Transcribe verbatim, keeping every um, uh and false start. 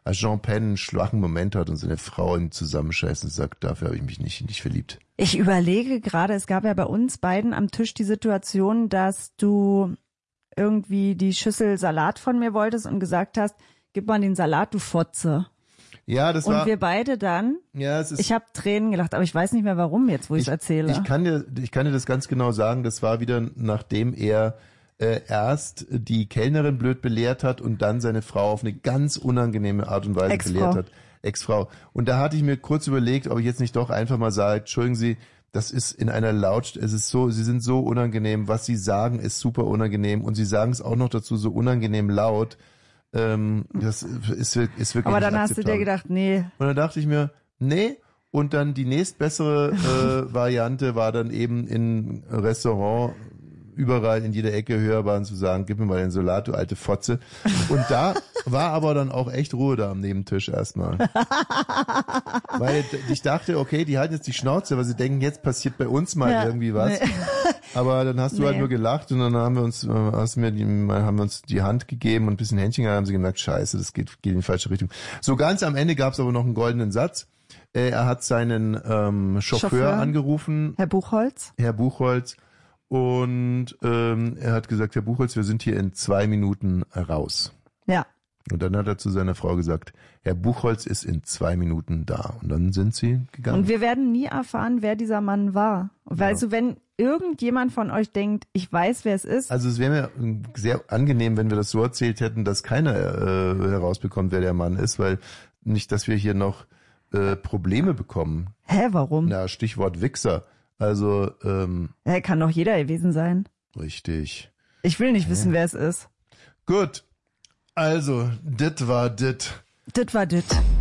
als Jean Penn einen schwachen Moment hat und seine Frau ihn zusammenscheißt und sagt, dafür habe ich mich nicht, nicht verliebt. Ich überlege gerade, es gab ja bei uns beiden am Tisch die Situation, dass du irgendwie die Schüssel Salat von mir wolltest und gesagt hast, gib mal den Salat, du Fotze. Ja, das und war... Und wir beide dann, ja, es ist, ich habe Tränen gelacht, aber ich weiß nicht mehr warum jetzt, wo ich es erzähle. Ich kann, dir, ich kann dir das ganz genau sagen, das war wieder, nachdem er äh, erst die Kellnerin blöd belehrt hat und dann seine Frau auf eine ganz unangenehme Art und Weise Ex-Frau. belehrt hat. Ex-Frau. Und da hatte ich mir kurz überlegt, ob ich jetzt nicht doch einfach mal sage, entschuldigen Sie, das ist in einer Lautstärke, es ist so, Sie sind so unangenehm, was Sie sagen ist super unangenehm und Sie sagen es auch noch dazu so unangenehm laut. Ähm, das ist, ist wirklich Aber dann nicht hast du dir gedacht, nee. Und dann dachte ich mir, nee. Und dann die nächstbessere äh, Variante war dann eben in Restaurant überall in jeder Ecke hörbar zu sagen, gib mir mal den Salat, du alte Fotze. Und da war aber dann auch echt Ruhe da am Nebentisch erstmal. Weil ich dachte, okay, die halten jetzt die Schnauze, weil sie denken, jetzt passiert bei uns mal ja, irgendwie was. Nee. Aber dann hast du nee. halt nur gelacht und dann haben wir uns, hast mir die, haben wir uns die Hand gegeben und ein bisschen Händchen gehabt, haben sie gemerkt, scheiße, das geht, geht in die falsche Richtung. So ganz am Ende gab es aber noch einen goldenen Satz. Er hat seinen ähm, Chauffeur, Chauffeur angerufen. Herr Buchholz. Herr Buchholz. Und ähm, er hat gesagt, Herr Buchholz, wir sind hier in zwei Minuten raus. Ja. Und dann hat er zu seiner Frau gesagt, Herr Buchholz ist in zwei Minuten da. Und dann sind sie gegangen. Und wir werden nie erfahren, wer dieser Mann war. Weil ja. so, wenn irgendjemand von euch denkt, ich weiß, wer es ist. Also es wäre mir sehr angenehm, wenn wir das so erzählt hätten, dass keiner äh, herausbekommt, wer der Mann ist, weil nicht, dass wir hier noch äh, Probleme bekommen. Hä, warum? Na, Stichwort Wichser. Also, ähm... Hä, kann doch jeder gewesen sein. Richtig. Ich will nicht Hä? wissen, wer es ist. Gut. Also, dit war dit. Dit war dit.